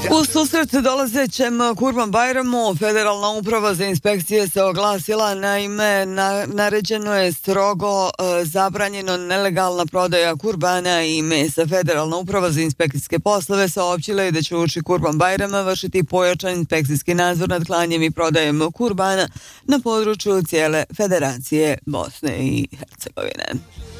U susret dolazećem Kurban Bajramu Federalna uprava za inspekcije se oglasila, naime naređeno je strogo zabranjeno nelegalna prodaja kurbana i mesa. Federalna uprava za inspekcijske poslove saopćila je da će uoči Kurban Bajrama vršiti pojačan inspekcijski nadzor nad klanjem i prodajem kurbana na području cijele Federacije Bosne i Hercegovine.